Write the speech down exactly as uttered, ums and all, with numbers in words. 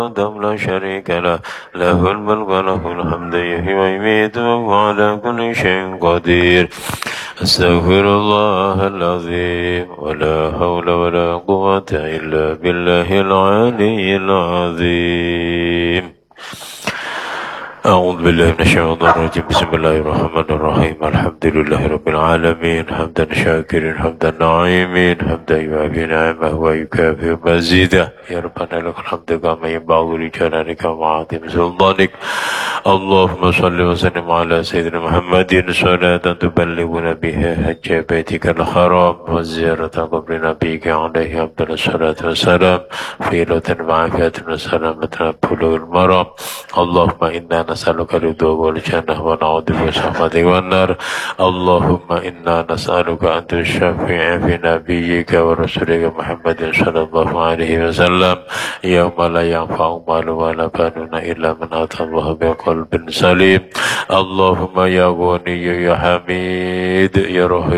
وحده لا شريك له له الملك وله الحمد يحيي ويميت وهو على كل شيء قدير أستغفر الله العظيم ولا حول ولا قوة إلا بالله العلي العظيم. أعوذ بالله من الشيطان الرجيم. بسم الله الرحمن الرحيم. الحمد لله رب العالمين حمدا شاكرا حمدا نعيمين حمدا يوافي نعمه ويكافئ مزيده. يا ربنا لك الحمد كما ينبغي لجلالك وعظيم سلطانك. اللهم صل وسلم على سيدنا محمد صلاة تبلغنا بها حج بيتك الحرام وزيارة قبر نبيك عليه أفضل الصلاة والسلام في لوطن وعافية وسلامة بلوغ المرام. اللهم إنا نسألك الرضا والجنة ونعوذ بك من سخطك والنار. اللهم إنا نسألك أن تشفع في نبيك ورسولك محمد صلى الله عليه وسلم يوم لا ينفع مال ولا بنون إلا من أتى الله بقلب سليم. اللهم يا غني يا حميد يا رحيم